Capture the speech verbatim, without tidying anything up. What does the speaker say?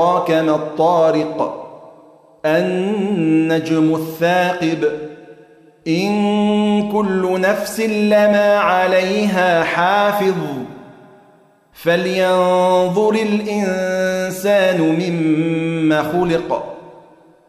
أدراك ما الطارق النجم الثاقب إن كل نفس لما عليها حافظ فلينظر الإنسان مما خلق